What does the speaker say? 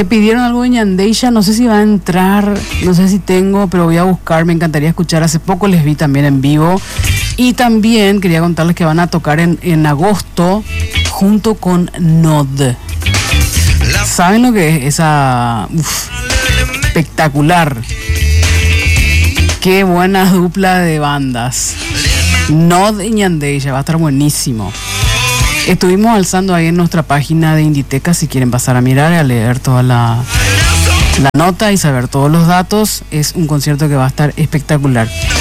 Me pidieron algo de Ñandeisha, no sé si va a entrar, no sé si tengo, pero voy a buscar, me encantaría escuchar. Hace poco les vi también en vivo. Y también quería contarles que van a tocar en agosto junto con Nod. ¿Saben lo que es esa? Espectacular. Qué buena dupla de bandas. Nod y Ñandeisha, va a estar buenísimo. Estuvimos alzando ahí en nuestra página de Inditeca, si quieren pasar a mirar y a leer toda la nota y saber todos los datos. Es un concierto que va a estar espectacular.